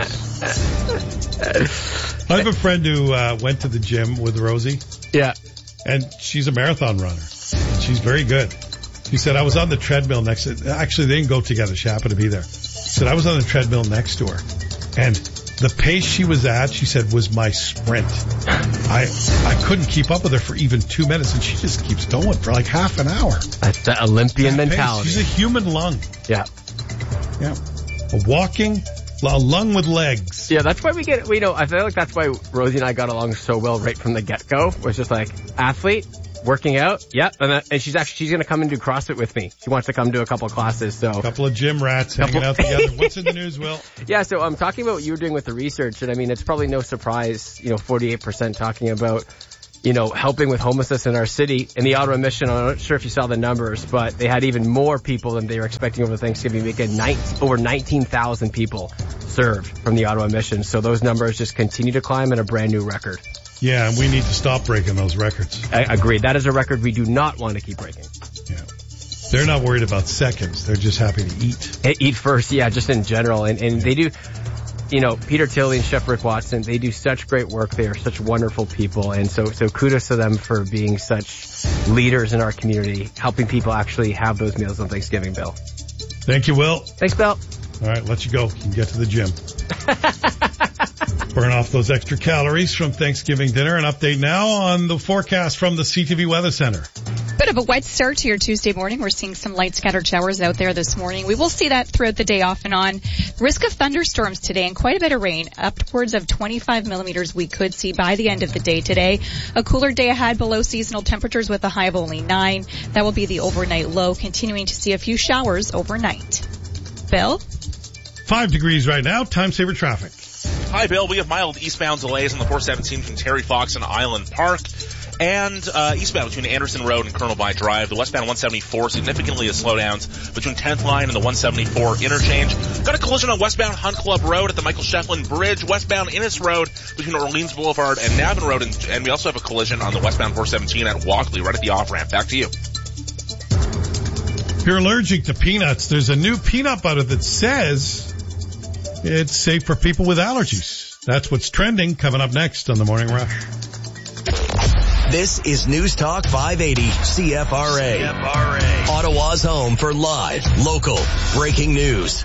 I have a friend who uh, went to the gym with Rosie. Yeah. And she's a marathon runner. She's very good. She said, I was on the treadmill next to, actually they didn't go together. She happened to be there. She said, I was on the treadmill next to her. And The pace she was at, she said, was my sprint. I I couldn't keep up with her for even two minutes, and she just keeps going for like half an hour. That's the Olympian That mentality. pace. She's a human lung. Yeah. Yeah. A walking, a lung with legs. Yeah, that's why we get, we know, I feel like that's why Rosie and I got along so well right from the get-go. Was just like, athlete, working out, yep, and, that, and she's actually, she's going to come and do CrossFit with me. She wants to come do a couple of classes, so. A couple of gym rats couple... hanging out together. What's in the news, Will? Yeah, so I'm talking about what you were doing with the research, and I mean, it's probably no surprise, you know, forty-eight percent talking about, you know, helping with homelessness in our city. In the Ottawa Mission, I'm not sure if you saw the numbers, but they had even more people than they were expecting over Thanksgiving weekend. nineteen, over nineteen thousand people served from the Ottawa Mission. So those numbers just continue to climb and a brand new record. Yeah, and we need to stop breaking those records. I agree. That is a record we do not want to keep breaking. Yeah. They're not worried about seconds. They're just happy to eat. Eat first, yeah, just in general. And, and they do, you know, Peter Tilley and Chef Rick Watson, they do such great work. They are such wonderful people. And so, so kudos to them for being such leaders in our community, helping people actually have those meals on Thanksgiving, Bill. Thank you, Will. Thanks, Bill. All right, let you go. You can get to the gym. Burn off those extra calories from Thanksgiving dinner. An update now on the forecast from the C T V Weather Center. Bit of a wet start to your Tuesday morning. We're seeing some light scattered showers out there this morning. We will see that throughout the day off and on. Risk of thunderstorms today and quite a bit of rain. Upwards of twenty-five millimeters we could see by the end of the day today. A cooler day ahead, below seasonal temperatures with a high of only nine. That will be the overnight low, continuing to see a few showers overnight. Bill? Five degrees right now. Time saver traffic. Hi, Bill. We have mild eastbound delays on the four seventeen from Terry Fox and Island Park. And uh eastbound between Anderson Road and Colonel By Drive. The westbound one seventy-four significantly as slowdowns between tenth line and the one seventy-four interchange. Got a collision on westbound Hunt Club Road at the Michael Shefflin Bridge. Westbound Innis Road between Orleans Boulevard and Navin Road. And, and we also have a collision on the westbound four seventeen at Walkley right at the off-ramp. Back to you. If you're allergic to peanuts, there's a new peanut butter that says it's safe for people with allergies. That's what's trending. Coming up next on the Morning Rush. This is News Talk five eighty C F R A. C F R A. Ottawa's home for live, local, breaking news.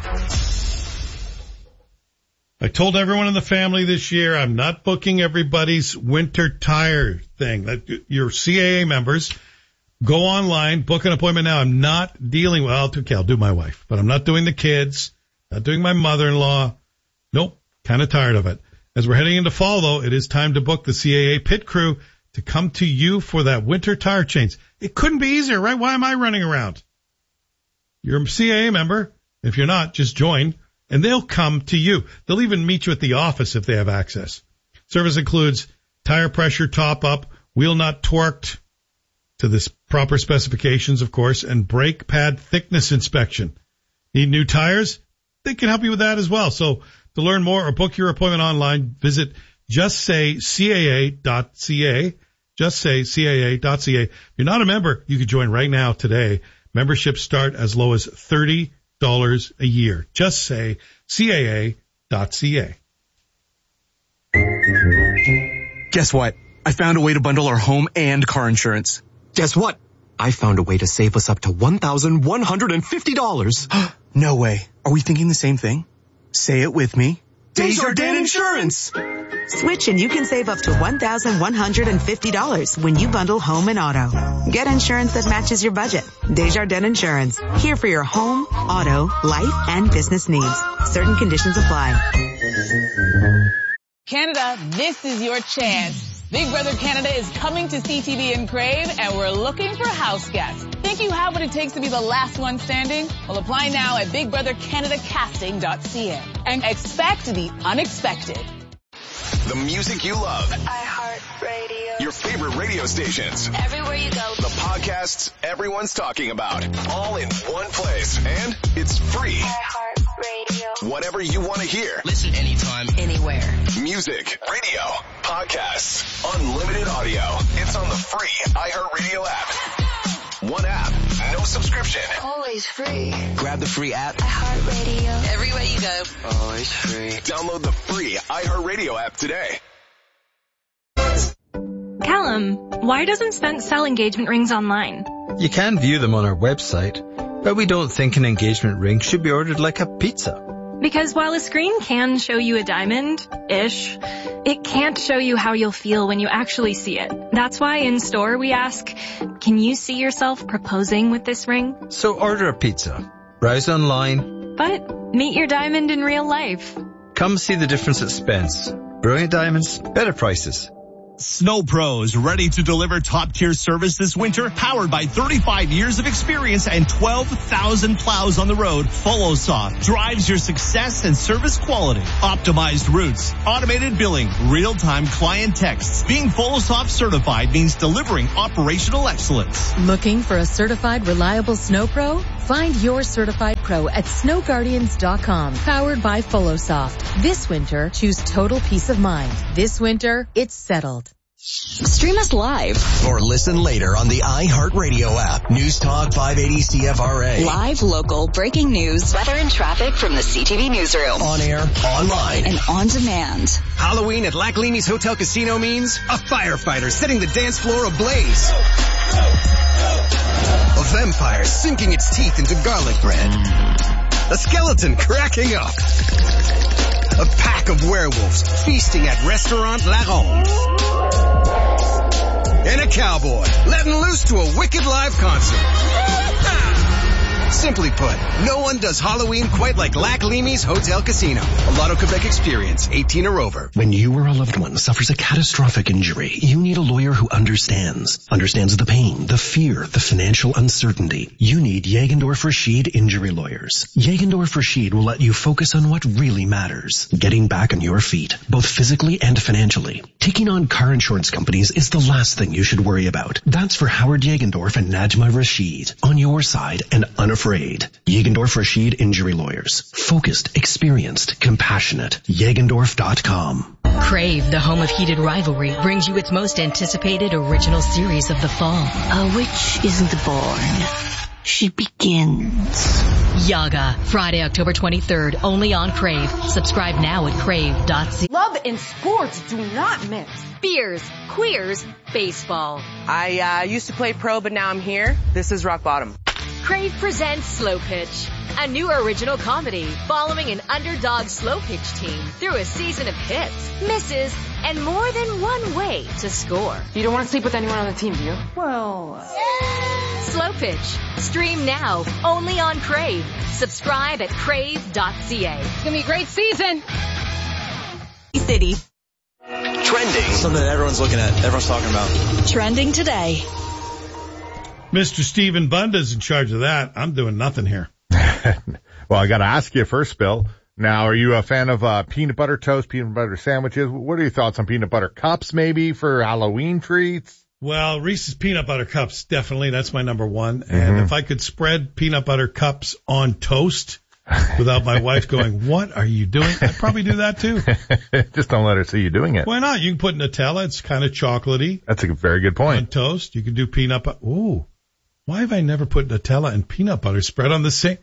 I told everyone in the family this year, I'm not booking everybody's winter tire thing. Your C A A members, go online, book an appointment now. I'm not dealing with, well, okay, I'll do my wife, but I'm not doing the kids, not doing my mother-in-law. Nope, kind of tired of it. As we're heading into fall, though, it is time to book the C A A pit crew to come to you for that winter tire change. It couldn't be easier, right? Why am I running around? You're a C A A member. If you're not, just join, and they'll come to you. They'll even meet you at the office if they have access. Service includes tire pressure top-up, wheel nut torqued to the proper specifications, of course, and brake pad thickness inspection. Need new tires? They can help you with that as well. So to learn more or book your appointment online, visit just say C A A dot C A. Just say C A A dot C A. If you're not a member, you can join right now today. Memberships start as low as thirty dollars a year. Just say C A A dot C A. Guess what? I found a way to bundle our home and car insurance. Guess what? I found a way to save us up to one thousand one hundred fifty dollars. No way. Are we thinking the same thing? Say it with me. Desjardins Insurance! Switch and you can save up to one thousand one hundred fifty dollars when you bundle home and auto. Get insurance that matches your budget. Desjardins Insurance. Here for your home, auto, life, and business needs. Certain conditions apply. Canada, this is your chance. Big Brother Canada is coming to C T V in Crave, and we're looking for house guests. Think you have what it takes to be the last one standing? Well, apply now at big brother canada casting dot c a and expect the unexpected. The music you love. iHeartRadio. Your favorite radio stations. Everywhere you go. The podcasts everyone's talking about. All in one place. And it's free. iHeartRadio. Whatever you want to hear. Listen anytime, anywhere. Music, radio, podcasts, unlimited audio. It's on the free iHeartRadio app. One app, no subscription. Always free. Grab the free app. iHeartRadio. Everywhere you go. Always free. Download the free iHeartRadio app today. Callum, why doesn't Spence sell engagement rings online? You can view them on our website, but we don't think an engagement ring should be ordered like a pizza. Because while a screen can show you a diamond-ish, it can't show you how you'll feel when you actually see it. That's why in store we ask, can you see yourself proposing with this ring? So order a pizza, browse online, but meet your diamond in real life. Come see the difference at Spence. Brilliant diamonds, better prices. Snow Pros, ready to deliver top-tier service this winter, powered by thirty-five years of experience and twelve thousand plows on the road. FollowSoft drives your success and service quality. Optimized routes, automated billing, real-time client texts. Being FollowSoft certified means delivering operational excellence. Looking for a certified, reliable Snow Pro? Find your certified pro at snow guardians dot com. Powered by FollowSoft. This winter, choose total peace of mind. This winter, it's settled. Stream us live or listen later on the iHeartRadio app. News Talk five eighty C F R A. Live, local, breaking news, weather and traffic from the C T V newsroom. On air, online, and on demand. Halloween at Lac Leamy's Hotel Casino means a firefighter setting the dance floor ablaze. A vampire sinking its teeth into garlic bread. A skeleton cracking up. A pack of werewolves feasting at Restaurant La Ronde. And a cowboy letting loose to a wicked live concert. Simply put, no one does Halloween quite like Lac Leamy's Hotel Casino. A Lotto Quebec experience, eighteen or over. When you or a loved one suffers a catastrophic injury, you need a lawyer who understands. Understands the pain, the fear, the financial uncertainty. You need Jagendorf Rashid Injury Lawyers. Jagendorf Rashid will let you focus on what really matters. Getting back on your feet, both physically and financially. Taking on car insurance companies is the last thing you should worry about. That's for Howard Jagendorf and Najma Rashid. On your side and unafraid. Jagendorf Rashid Injury Lawyers. Focused, experienced, compassionate. Jagendorf dot com. Crave, the home of heated rivalry, brings you its most anticipated original series of the fall. A witch isn't born. She begins. Yaga, Friday, October twenty-third, only on Crave. Subscribe now at crave dot c a. Love and sports do not mix. Beers, queers, baseball. I uh, used to play pro, but now I'm here. This is rock bottom. Crave presents Slow Pitch, a new original comedy following an underdog slow pitch team through a season of hits, misses, and more than one way to score. You don't want to sleep with anyone on the team, do you? Well... Slow Pitch. Stream now, only on Crave. Subscribe at crave dot c a. It's going to be a great season. City. Trending. Something that everyone's looking at, everyone's talking about. Trending today. Mister Stephen Bunda's in charge of that. I'm doing nothing here. Well, I got to ask you first, Bill. Now, are you a fan of uh, peanut butter toast, peanut butter sandwiches? What are your thoughts on peanut butter cups, maybe, for Halloween treats? Well, Reese's Peanut Butter Cups, definitely. That's my number one. Mm-hmm. And if I could spread peanut butter cups on toast without my wife going, what are you doing? I'd probably do that, too. Just don't let her see you doing it. Why not? You can put Nutella. It's kind of chocolatey. That's a very good point. On toast. You can do peanut butter. Ooh. Why have I never put Nutella and peanut butter spread on the same?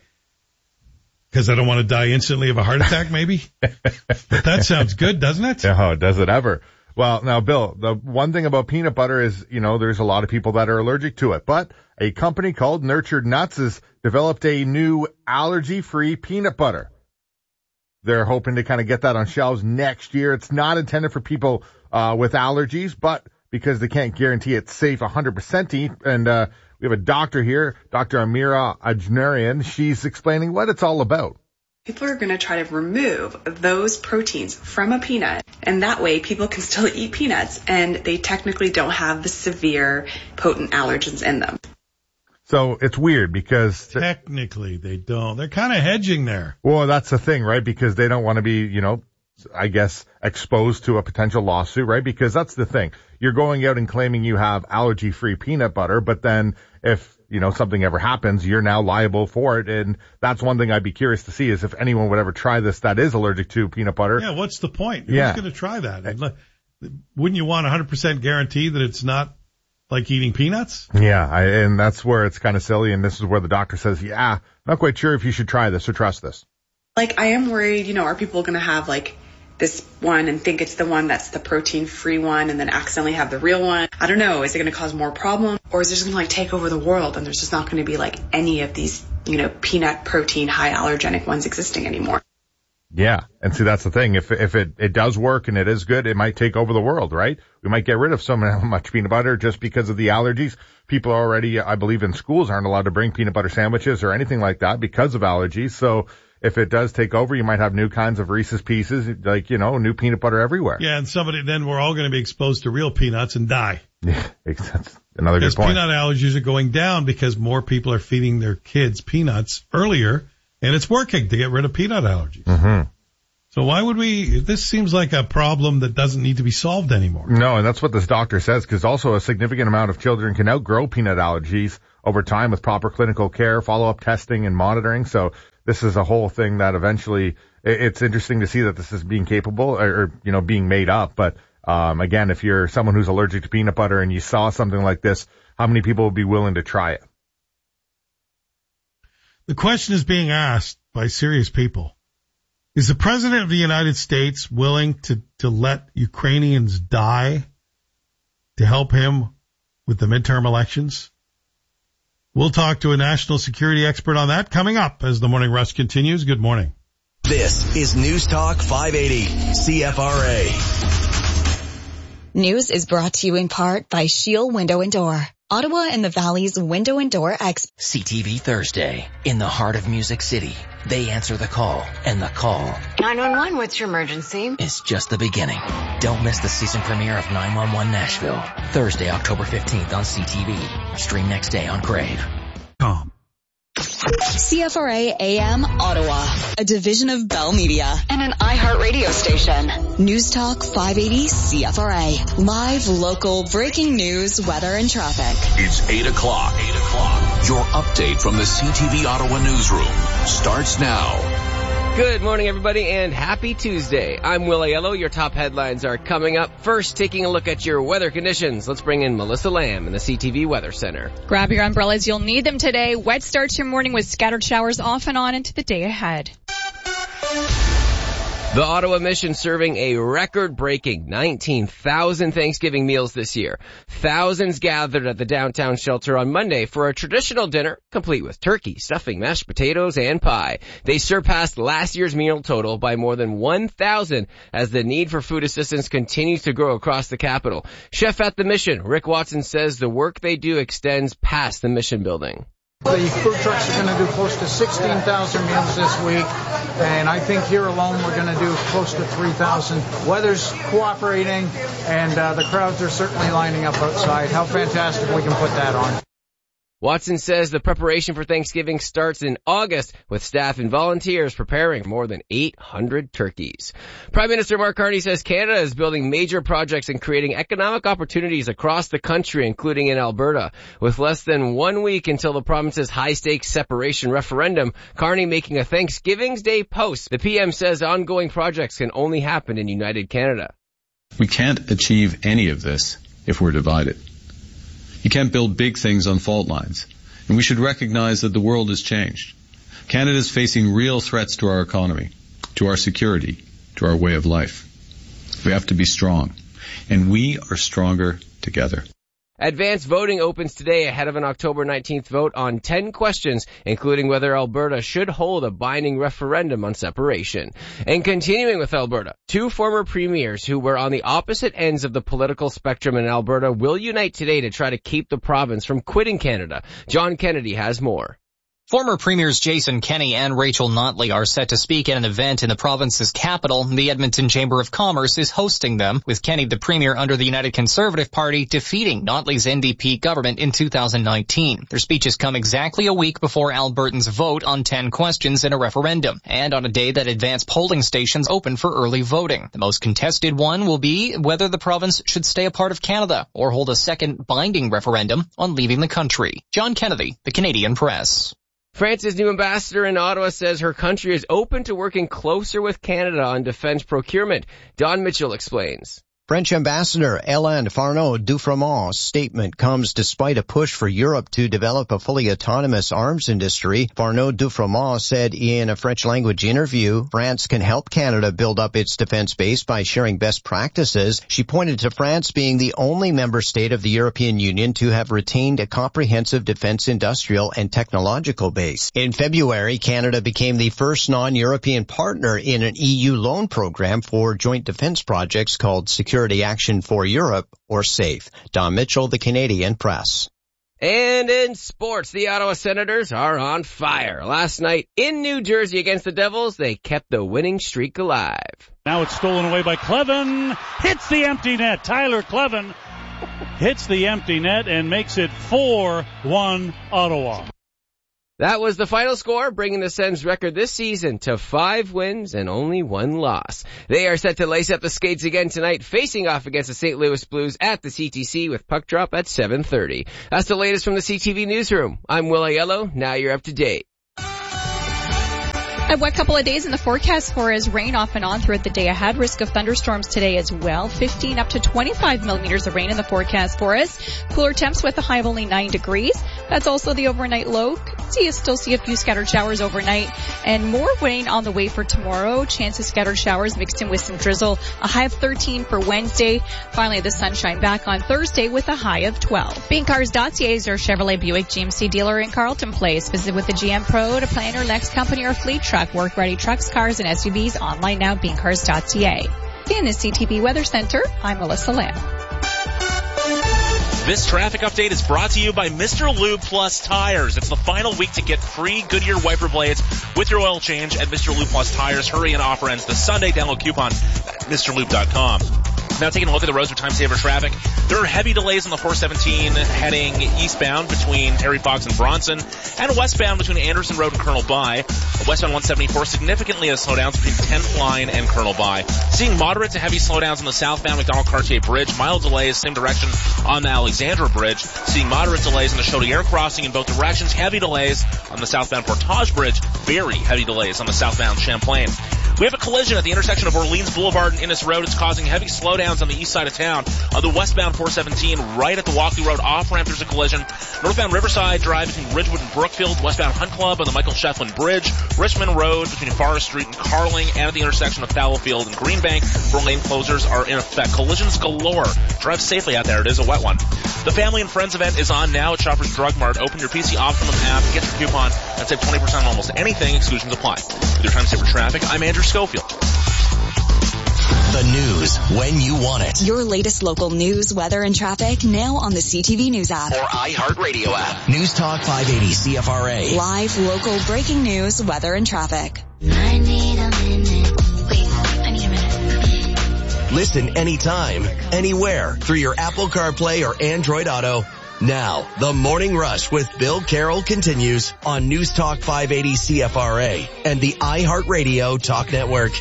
Because I don't want to die instantly of a heart attack, maybe? But that sounds good, doesn't it? Oh, does it ever? Well, now, Bill, the one thing about peanut butter is, you know, there's a lot of people that are allergic to it. But a company called Nurtured Nuts has developed a new allergy-free peanut butter. They're hoping to kind of get that on shelves next year. It's not intended for people uh with allergies, but because they can't guarantee it's safe one hundred percent to eat. And uh we have a doctor here, Doctor Amira Ajnarian. She's explaining what it's all about. People are going to try to remove those proteins from a peanut, and that way people can still eat peanuts, and they technically don't have the severe potent allergens in them. So it's weird because... Technically they don't. They're kind of hedging there. Well, that's the thing, right? Because they don't want to be, you know, I guess, exposed to a potential lawsuit, right? Because that's the thing. You're going out and claiming you have allergy-free peanut butter, but then if, you know, something ever happens, you're now liable for it. And that's one thing I'd be curious to see is if anyone would ever try this that is allergic to peanut butter. Yeah, what's the point? Yeah. Who's going to try that? Wouldn't you want a one hundred percent guarantee that it's not like eating peanuts? Yeah, I, and that's where it's kind of silly. And this is where the doctor says, yeah, not quite sure if you should try this or trust this. Like, I am worried, you know, are people going to have, like, this one and think it's the one that's the protein-free one and then accidentally have the real one? I don't know. Is it going to cause more problems? Or is it just going to, like, take over the world and there's just not going to be, like, any of these, you know, peanut protein high allergenic ones existing anymore? Yeah. And see, that's the thing. If, if it, it does work and it is good, it might take over the world, right? We might get rid of so much peanut butter just because of the allergies. People already, I believe in schools aren't allowed to bring peanut butter sandwiches or anything like that because of allergies. So if it does take over, you might have new kinds of Reese's Pieces, like, you know, new peanut butter everywhere. Yeah. And somebody, then we're all going to be exposed to real peanuts and die. Yeah. That's another because good point. Peanut allergies are going down because more people are feeding their kids peanuts earlier, and it's working to get rid of peanut allergies. Mm-hmm. So why would we, this seems like a problem that doesn't need to be solved anymore. No, and that's what this doctor says, because also a significant amount of children can outgrow peanut allergies over time with proper clinical care, follow-up testing, and monitoring. So this is a whole thing that eventually, it's interesting to see that this is being capable or, or you know, being made up. But um again, if you're someone who's allergic to peanut butter and you saw something like this, how many people would be willing to try it? The question is being asked by serious people. Is the president of the United States willing to, to let Ukrainians die to help him with the midterm elections? We'll talk to a national security expert on that coming up as the Morning Rush continues. Good morning. This is News Talk five eighty C F R A. News is brought to you in part by Shield Window and Door, Ottawa and the Valley's window and door expert. C T V Thursday, in the heart of Music City. They answer the call, and the call nine one one, what's your emergency? is just the beginning. Don't miss the season premiere of nine one one Nashville, Thursday, October fifteenth on C T V. Stream next day on Crave. Tom. C F R A A M Ottawa, a division of Bell Media and an iHeartRadio station. News Talk five eighty C F R A. Live, local, breaking news, weather, and traffic. It's eight o'clock. eight o'clock. Your update from the C T V Ottawa newsroom starts now. Good morning, everybody, and happy Tuesday. I'm Will Aiello. Your top headlines are coming up. First, taking a look at your weather conditions. Let's bring in Melissa Lamb in the C T V Weather Center. Grab your umbrellas. You'll need them today. Wet start to your morning with scattered showers off and on into the day ahead. The Ottawa Mission serving a record-breaking nineteen thousand Thanksgiving meals this year. Thousands gathered at the downtown shelter on Monday for a traditional dinner, complete with turkey, stuffing, mashed potatoes, and pie. They surpassed last year's meal total by more than one thousand as the need for food assistance continues to grow across the capital. Chef at the Mission, Rick Watson, says the work they do extends past the Mission building. The food trucks are going to do close to sixteen thousand meals this week, and I think here alone we're going to do close to three thousand. Weather's cooperating, and uh, the crowds are certainly lining up outside. How fantastic we can put that on. Watson says the preparation for Thanksgiving starts in August, with staff and volunteers preparing more than eight hundred turkeys. Prime Minister Mark Carney says Canada is building major projects and creating economic opportunities across the country, including in Alberta. With less than one week until the province's high-stakes separation referendum, Carney making a Thanksgiving's Day post. The P M says ongoing projects can only happen in United Canada. We can't achieve any of this if we're divided. You can't build big things on fault lines. And we should recognize that the world has changed. Canada is facing real threats to our economy, to our security, to our way of life. We have to be strong. And we are stronger together. Advanced voting opens today ahead of an October nineteenth vote on ten questions, including whether Alberta should hold a binding referendum on separation. And continuing with Alberta, two former premiers who were on the opposite ends of the political spectrum in Alberta will unite today to try to keep the province from quitting Canada. John Kennedy has more. Former Premiers Jason Kenney and Rachel Notley are set to speak at an event in the province's capital. The Edmonton Chamber of Commerce is hosting them, with Kenney, the Premier under the United Conservative Party, defeating Notley's N D P government in two thousand nineteen. Their speeches come exactly a week before Albertans vote on ten questions in a referendum, and on a day that advanced polling stations open for early voting. The most contested one will be whether the province should stay a part of Canada or hold a second binding referendum on leaving the country. John Kennedy, the Canadian Press. France's new ambassador in Ottawa says her country is open to working closer with Canada on defense procurement. Don Mitchell explains. French Ambassador Hélène Farneau-Dufremant's statement comes despite a push for Europe to develop a fully autonomous arms industry. Farneau-Dufremant said in a French-language interview, France can help Canada build up its defense base by sharing best practices. She pointed to France being the only member state of the European Union to have retained a comprehensive defense industrial and technological base. In February, Canada became the first non-European partner in an E U loan program for joint defense projects called Security Action for Europe, or SAFE. Don Mitchell, the Canadian Press. And in sports, the Ottawa Senators are on fire. Last night in New Jersey against the Devils, they kept the winning streak alive. Now it's stolen away by Clevin. Hits the empty net. Tyler Clevin hits the empty net and makes it four one Ottawa. That was the final score, bringing the Sens' record this season to five wins and only one loss. They are set to lace up the skates again tonight, facing off against the Saint Louis Blues at the C T C with puck drop at seven thirty. That's the latest from the C T V Newsroom. I'm Will Aiello. Now you're up to date. A wet couple of days in the forecast for us. Rain off and on throughout the day ahead. Risk of thunderstorms today as well. fifteen up to twenty-five millimeters of rain in the forecast for us. Cooler temps with a high of only nine degrees. That's also the overnight low. See, you still see a few scattered showers overnight and more rain on the way for tomorrow. Chance of scattered showers mixed in with some drizzle. A high of thirteen for Wednesday. Finally, the sunshine back on Thursday with a high of twelve. Being Cars dot C A is your Chevrolet Buick G M C dealer in Carleton Place. Visit with the G M Pro to plan your next company or fleet truck. Work-ready trucks, cars, and S U Vs online now, being cars dot C A. In the C T V Weather Center, I'm Melissa Lamb. This traffic update is brought to you by Mister Lube Plus Tires. It's the final week to get free Goodyear wiper blades with your oil change at Mister Lube Plus Tires. Hurry, and offer ends this Sunday. Download coupon at Mr Lube dot com. Now taking a look at the roads with time saver traffic. There are heavy delays on the four seventeen heading eastbound between Terry Fox and Bronson, and westbound between Anderson Road and Colonel By. Westbound one seventy-four significantly has slowdowns between tenth Line and Colonel By. Seeing moderate to heavy slowdowns on the southbound McDonald Cartier Bridge. Mild delays same direction on the Alexandra Bridge. Seeing moderate delays on the Chaudière crossing in both directions. Heavy delays on the southbound Portage Bridge. Very heavy delays on the southbound Champlain. We have a collision at the intersection of Orleans Boulevard and Innis Road. It's causing heavy slowdowns on the east side of town. On the westbound four seventeen, right at the Walkley Road off-ramp, there's a collision. Northbound Riverside Drive between Ridgewood and Brookfield. Westbound Hunt Club on the Michael Shefflin Bridge. Richmond Road between Forest Street and Carling. And at the intersection of Fallowfield and Greenbank, where lane closures are in effect. Collisions galore. Drive safely out there. It is a wet one. The Family and Friends event is on now at Shoppers Drug Mart. Open your P C Optimum app, get your coupon, and save twenty percent on almost anything. Exclusions apply. With your time saver traffic, I'm Andrew Schofield. The news when you want it. Your latest local news, weather, and traffic now on the C T V News app. Or iHeartRadio app. News Talk five eighty C F R A. Live, local, breaking news, weather, and traffic. I need a minute. Wait, I need a minute. Listen anytime, anywhere through your Apple CarPlay or Android Auto. Now, the Morning Rush with Bill Carroll continues on News Talk five eighty C F R A and the iHeartRadio Talk Network.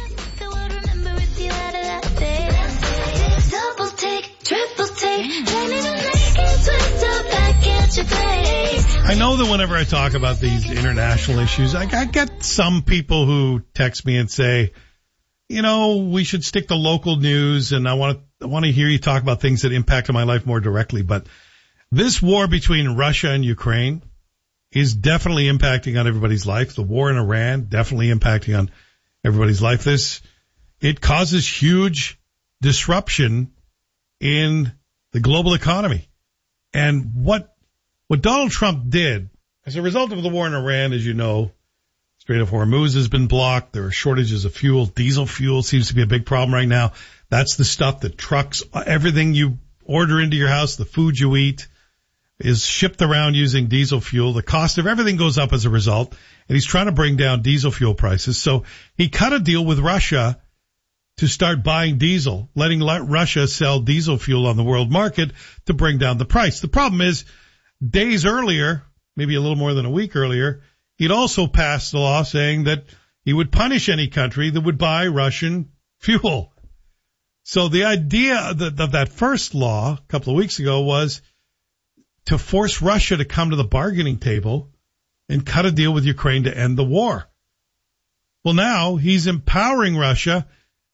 I know that whenever I talk about these international issues, I, I get some people who text me and say, you know, we should stick to local news, and I want to I want to hear you talk about things that impact my life more directly. But this war between Russia and Ukraine is definitely impacting on everybody's life. The war in Iran definitely impacting on everybody's life. This it causes huge disruption in the global economy. And what what Donald Trump did as a result of the war in Iran, as you know, Strait of Hormuz has been blocked. There are shortages of fuel. Diesel fuel seems to be a big problem right now. That's the stuff that trucks, everything you order into your house, the food you eat, is shipped around using diesel fuel. The cost of everything goes up as a result, and he's trying to bring down diesel fuel prices. So he cut a deal with Russia to start buying diesel, letting Russia sell diesel fuel on the world market to bring down the price. The problem is, days earlier, maybe a little more than a week earlier, he'd also passed a law saying that he would punish any country that would buy Russian fuel. So the idea of that first law a couple of weeks ago was to force Russia to come to the bargaining table and cut a deal with Ukraine to end the war. Well, now he's empowering Russia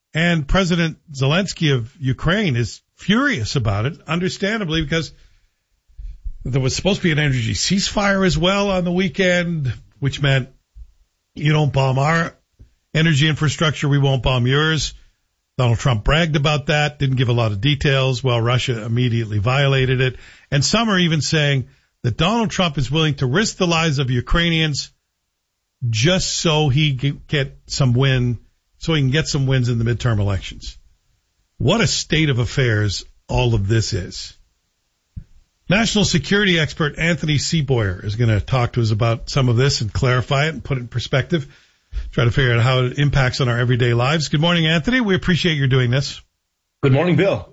And President Zelensky of Ukraine is furious about it, understandably, because there was supposed to be an energy ceasefire as well on the weekend, which meant you don't bomb our energy infrastructure, we won't bomb yours. Donald Trump bragged about that, didn't give a lot of details. Well, Russia immediately violated it. And some are even saying that Donald Trump is willing to risk the lives of Ukrainians just so he can get some win, so he can get some wins in the midterm elections. What a state of affairs all of this is. National security expert Anthony Seaboyer is going to talk to us about some of this and clarify it and put it in perspective. Try to figure out how it impacts on our everyday lives. Good morning, Anthony. We appreciate your doing this. Good morning, Bill.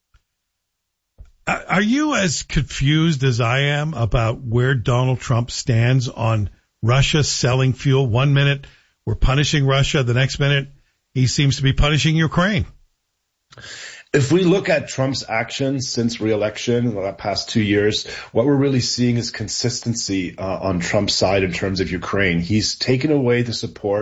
Are you as confused as I am about where Donald Trump stands on Russia selling fuel? One minute we're punishing Russia. The next minute he seems to be punishing Ukraine. If we look at Trump's actions since re-election in the past two years, what we're really seeing is consistency uh, on Trump's side in terms of Ukraine. He's taken away the support